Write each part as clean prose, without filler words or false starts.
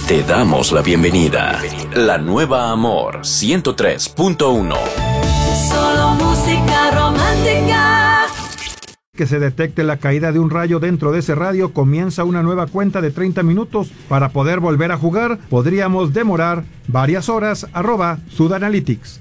Te damos la bienvenida. La nueva Amor 103.1. Solo música romántica. Que se detecte la caída de un rayo dentro de ese radio, comienza una nueva cuenta de 30 minutos para poder volver a jugar. Podríamos demorar varias horas. @Sudanalytics.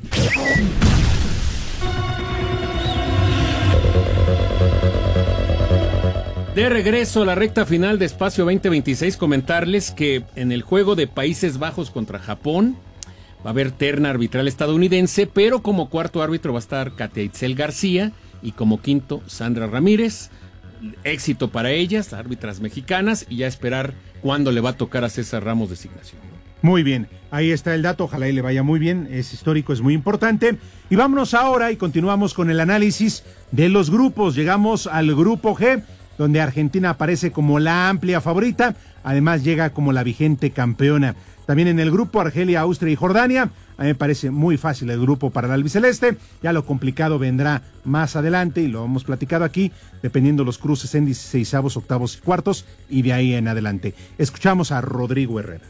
De regreso a la recta final de Espacio 2026, comentarles que en el juego de Países Bajos contra Japón va a haber terna arbitral estadounidense, pero como cuarto árbitro va a estar Katia Itzel García y como quinto Sandra Ramírez. Éxito para ellas, árbitras mexicanas, y ya esperar cuándo le va a tocar a César Ramos designación. Muy bien, ahí está el dato, ojalá y le vaya muy bien, es histórico, es muy importante. Y vámonos ahora y continuamos con el análisis de los grupos. Llegamos al grupo G, donde Argentina aparece como la amplia favorita, además llega como la vigente campeona. También en el grupo Argelia, Austria y Jordania. A mí me parece muy fácil el grupo para el albiceleste, ya lo complicado vendrá más adelante y lo hemos platicado aquí, dependiendo los cruces en 16avos, octavos y cuartos y de ahí en adelante. Escuchamos a Rodrigo Herrera.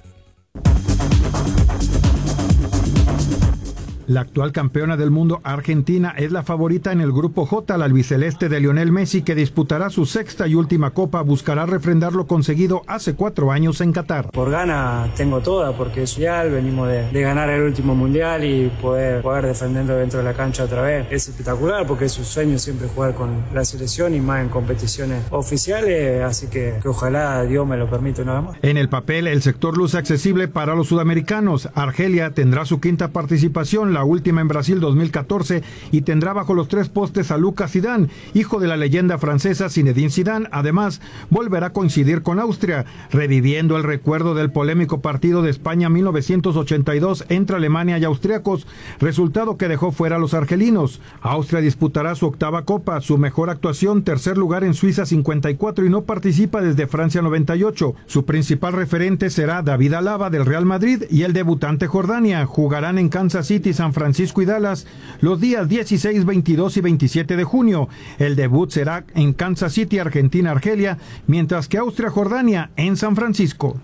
La actual campeona del mundo, Argentina, es la favorita en el grupo J. La albiceleste de Lionel Messi, que disputará su sexta y última copa, buscará refrendar lo conseguido hace 4 años en Qatar. Por gana tengo toda, porque es mundial, venimos de ganar el último mundial y poder defenderlo dentro de la cancha otra vez. Es espectacular porque es un sueño siempre jugar con la selección y más en competiciones oficiales, así que ojalá Dios me lo permita una vez más. En el papel, el sector luce accesible para los sudamericanos. Argelia tendrá su quinta participación, la última en Brasil 2014, y tendrá bajo los 3 postes a Lucas Zidane, hijo de la leyenda francesa Zinedine Zidane. Además, volverá a coincidir con Austria, reviviendo el recuerdo del polémico partido de España 1982 entre Alemania y austriacos, resultado que dejó fuera a los argelinos. Austria disputará su octava copa, su mejor actuación, tercer lugar en Suiza 54, y no participa desde Francia 98. Su principal referente será David Alaba del Real Madrid y el debutante Jordania. Jugarán en Kansas City, San Francisco y Dallas los días 16, 22 y 27 de junio. El debut será en Kansas City, Argentina, Argelia, mientras que Austria, Jordania en San Francisco.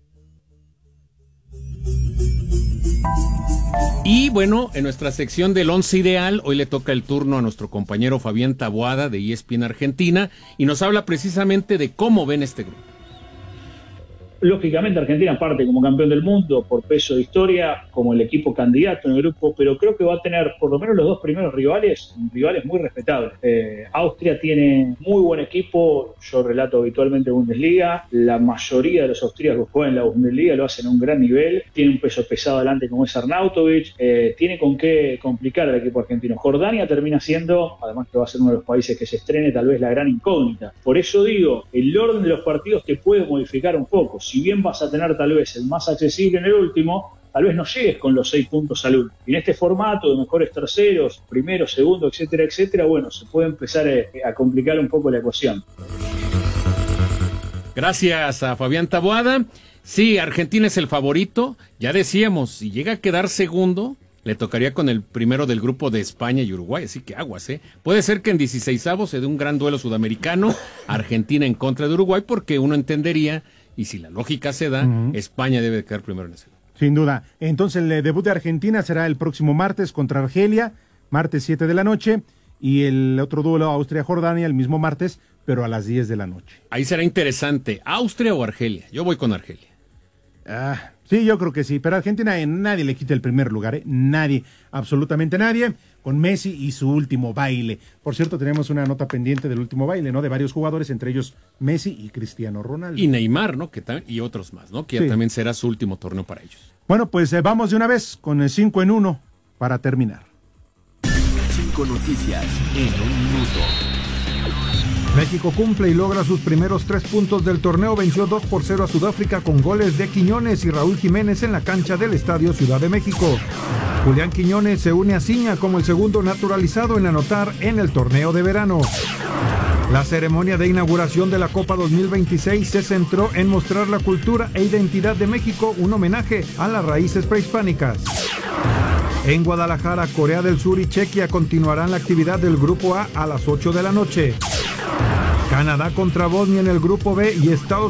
Y bueno, en nuestra sección del once ideal, hoy le toca el turno a nuestro compañero Fabián Taboada de ESPN Argentina y nos habla precisamente de cómo ven este grupo. Lógicamente Argentina parte como campeón del mundo por peso de historia, como el equipo candidato en el grupo, pero creo que va a tener por lo menos los 2 primeros rivales muy respetables. Austria tiene muy buen equipo, yo relato habitualmente Bundesliga, la mayoría de los austríacos que juegan en la Bundesliga lo hacen a un gran nivel, tiene un peso pesado adelante como es Arnautovic, tiene con qué complicar al equipo argentino. Jordania termina siendo, además que va a ser uno de los países que se estrene, tal vez la gran incógnita. Por eso digo, el orden de los partidos te puede modificar un poco. Si bien vas a tener tal vez el más accesible en el último, tal vez no llegues con los 6 puntos al último. Y en este formato de mejores terceros, primero, segundo, etcétera, bueno, se puede empezar a complicar un poco la ecuación. Gracias a Fabián Taboada. Sí, Argentina es el favorito. Ya decíamos, si llega a quedar segundo, le tocaría con el primero del grupo de España y Uruguay, así que aguas, ¿eh? Puede ser que en 16avos se dé un gran duelo sudamericano, Argentina en contra de Uruguay, porque uno entendería, y si la lógica se da, España debe quedar primero en ese. Sin duda. Entonces el debut de Argentina será el próximo martes contra Argelia, martes 7 de la noche, y el otro duelo Austria-Jordania el mismo martes, pero a las 10 de la noche. Ahí será interesante, ¿Austria o Argelia? Yo voy con Argelia. Sí, yo creo que sí, pero a Argentina nadie le quita el primer lugar, nadie, absolutamente nadie, con Messi y su último baile. Por cierto, tenemos una nota pendiente del último baile, ¿no? De varios jugadores, entre ellos Messi y Cristiano Ronaldo. Y Neymar, ¿no? Y otros más, ¿no? Que sí, también será su último torneo para ellos. Bueno, pues vamos de una vez con el 5 en 1 para terminar. 5 noticias en 1 minuto. México cumple y logra sus primeros 3 puntos del torneo. Venció 2-0 a Sudáfrica con goles de Quiñones y Raúl Jiménez en la cancha del Estadio Ciudad de México. Julián Quiñones se une a Ciña como el segundo naturalizado en anotar en el torneo de verano. La ceremonia de inauguración de la Copa 2026 se centró en mostrar la cultura e identidad de México, un homenaje a las raíces prehispánicas. En Guadalajara, Corea del Sur y Chequia continuarán la actividad del Grupo A las 8 de la noche. Canadá contra Bosnia en el Grupo B y Estados